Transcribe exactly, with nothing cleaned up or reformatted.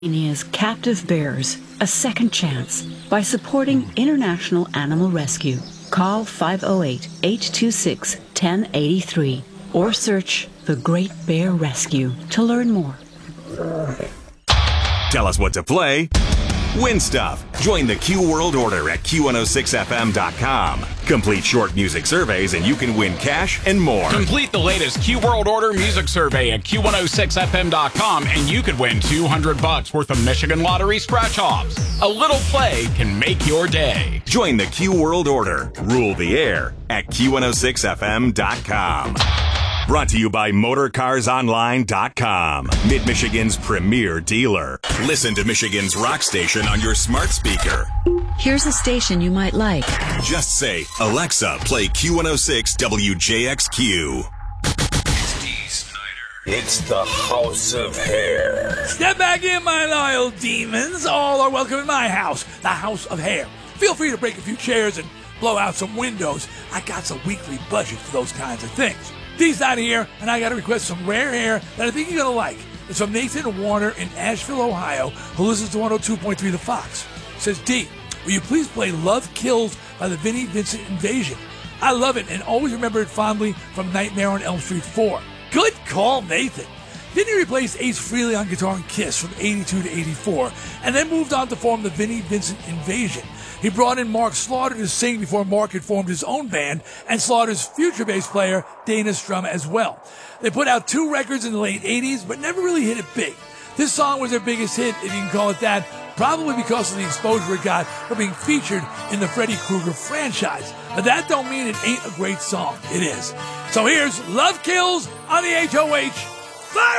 Tanzania's captive bears a second chance by supporting International Animal Rescue. Call five oh eight, eight two six, one oh eight three or search The Great Bear Rescue to learn more. Tell us what to play. Win stuff. Join the Q World Order at Q one oh six F M dot com. Complete short music surveys and you can win cash and more. Complete the latest Q World Order music survey at Q one oh six F M dot com and you could win two hundred bucks worth of Michigan Lottery scratch-offs. A little play can make your day. Join the Q World Order. Rule the air at Q one oh six F M dot com. Brought to you by Motor Cars Online dot com, Mid-Michigan's premier dealer. Listen to Michigan's rock station on your smart speaker. Here's a station you might like. Just say, Alexa, play Q one oh six W J X Q. It's the House of Hair. Step back in, my loyal demons. All are welcome in my house, the House of Hair. Feel free to break a few chairs and blow out some windows. I got some weekly budget for those kinds of things. Dee's not here, and I got to request some rare hair that I think you're going to like. It's from Nathan Warner in Asheville, Ohio, who listens to one oh two point three The Fox. It says, D, will you please play Love Kills by the Vinnie Vincent Invasion? I love it and always remember it fondly from Nightmare on Elm Street four. Good call, Nathan. Vinnie replaced Ace Frehley on guitar and Kiss from eighty-two to eighty-four, and then moved on to form the Vinnie Vincent Invasion. He brought in Mark Slaughter to sing before Mark had formed his own band, and Slaughter's future bass player, Dana Strum, as well. They put out two records in the late eighties, but never really hit it big. This song was their biggest hit, if you can call it that, probably because of the exposure it got for being featured in the Freddy Krueger franchise. But that don't mean it ain't a great song. It is. So here's Love Kills on the H O H. Fire